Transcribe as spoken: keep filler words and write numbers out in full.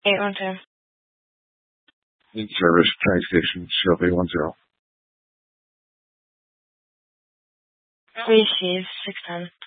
eight one two. In service, train station, Shell eight one zero. Receive six ten.